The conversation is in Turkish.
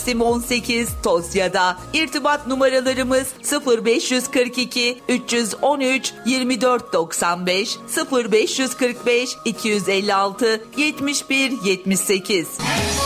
18 Tosya'da. İrtibat numaralarımız 0542 313 2495, 0545 256 71 78.